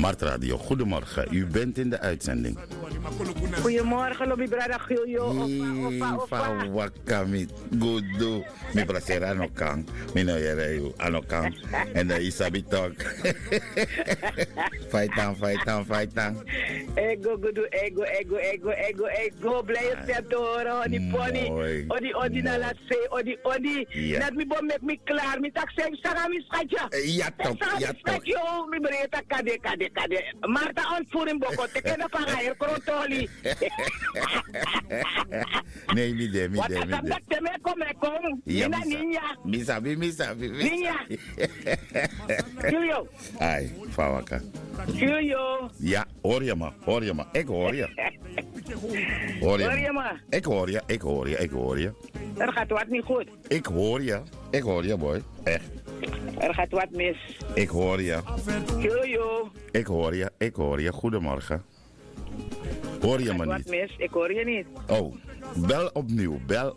Mart Radio, goedemorgen. U bent in de uitzending. Goedemorgen, Lobby Brada Gilio. Opa. Wakami, goedo. Mi brasera anokang. Mi no yere anokang. En de isabi talk. Fight. Ego, goedo, ego. Blij het door. Die pony. Odi na laat se. Odi. Laat me bom met me klaar. Mi tak zeg, saga mi schatje. Ja, top. Yo, mi breta kade. Marta ontvoering boko. Teken na pagayer, krotoli. Nee, mi de. Wat is dat me kom? Mina ninja. Misabi. Ninja. Julio. Ai, fawaka. Julio. Ja, hoor je maar. Ik hoor je. Hoor je maar? Ik hoor je. Er gaat wat niet goed. Ik hoor je, boy. Echt. Er gaat wat mis. Ik hoor je. Julio. Ik hoor je. Goedemorgen. Hoor je me niet? Wat mis? Ik hoor je niet. Oh, bel opnieuw.